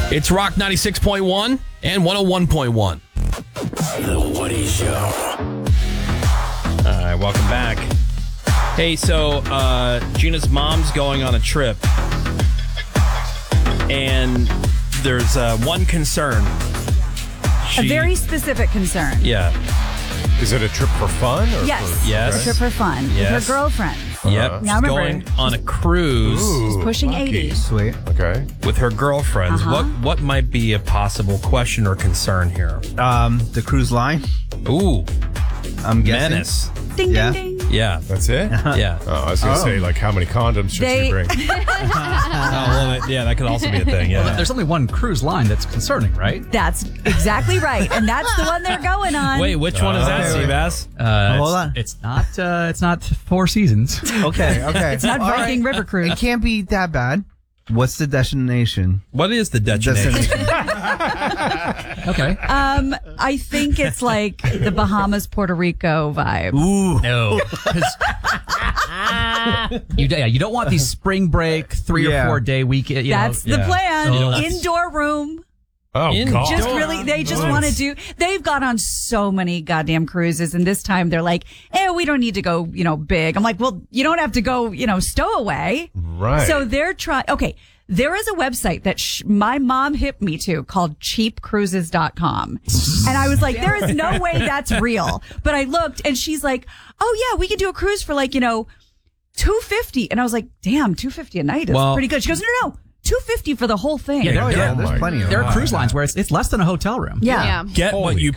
It's Rock 96.1 and 101.1. The Woody Show. All right, welcome back. Hey, so Gina's mom's going on a trip, and there's one concern. A very specific concern. Yeah. Is it a trip for fun? Or Yes. Yes. A trip for fun with her girlfriend. Yep. Now She's remember, going on a cruise she's pushing lucky. 80. Sweet. Okay. with her girlfriends. Uh-huh. What might be a possible question or concern here? The cruise line. Ooh, I'm guessing. menace. Ding, Yeah. ding, ding. Yeah. That's it? Yeah. Oh, I was going to say, like, how many condoms should They- she bring? Yeah, that could also be a thing. Yeah. There's only one cruise line that's concerning, right? That's exactly right. And that's the one they're going on. Wait, which one is that, Steve Ass? Hold on. It's not Four Seasons. Okay. It's not All Viking River Cruise. It can't be that bad. What's the destination? What is the destination? Okay. I think it's like the Bahamas, Puerto Rico vibe. Ooh. No. You don't want these spring break 3 or 4 day weekend. That's the plan. Oh, Indoor room. Oh, God. Just really, they just want to do, they've gone on so many goddamn cruises. And this time they're like, we don't need to go, big. I'm like, well, you don't have to go, stowaway. Right. So they're trying. Okay. There is a website that my mom hipped me to called cheapcruises.com. And I was like, there is no way that's real. But I looked and she's like, oh yeah, we could do a cruise for like, $250. And I was like, damn, $250 a night is pretty good. She goes, no, $250 for the whole thing. Yeah, There's plenty of There them. are cruise lines where it's less than a hotel room. Yeah. Get what you